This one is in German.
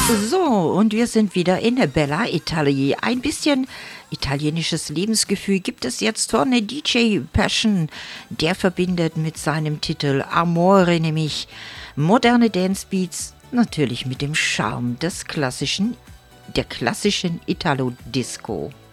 So, und wir sind wieder in Bella Italy. Ein bisschen italienisches Lebensgefühl gibt es jetzt von DJ Passion. Der verbindet mit seinem Titel Amore nämlich moderne Dancebeats, natürlich mit dem Charme der klassischen Italo-Disco.